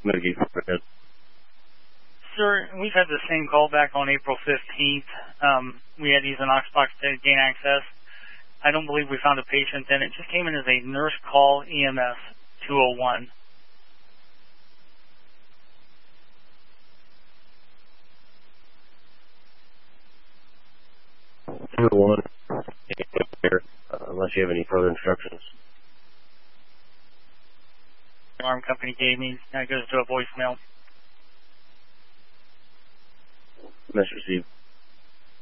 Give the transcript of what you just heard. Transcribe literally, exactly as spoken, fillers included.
mitigate overhead. Sir, we've had the same call back on April fifteenth. Um, we had to use an aux box to gain access. I don't believe we found a patient, and it just came in as a nurse call E M S two oh one. two oh one, uh, unless you have any further instructions. Alarm company gave me. That goes to a voicemail. Message received.